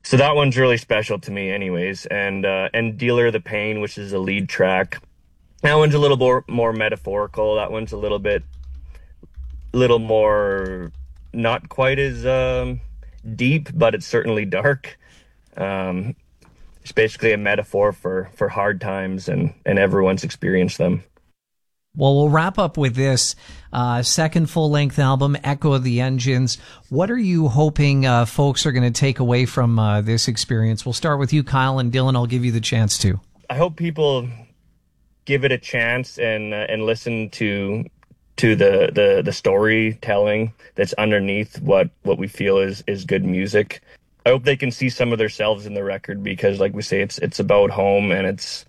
So that one's really special to me anyways. And Dealer of the Pain, which is the lead track. That one's a little more metaphorical. That one's a little more not quite as deep, but it's certainly dark. Um, it's basically a metaphor for hard times, and everyone's experienced them. Well, we'll wrap up with this second full-length album, Echo of the Engines. What are you hoping folks are going to take away from this experience? We'll start with you, Kyle, and Dylan, I'll give you the chance to. I hope people give it a chance and listen to the storytelling that's underneath what we feel is good music. I hope they can see some of themselves in the record because, like we say, it's about home, and it's